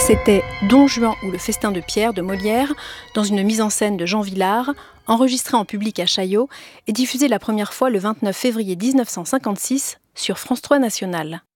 C'était Don Juan ou le festin de Pierre de Molière, dans une mise en scène de Jean Vilar, enregistré en public à Chaillot et diffusé la première fois le 29 février 1956 sur France 3 National.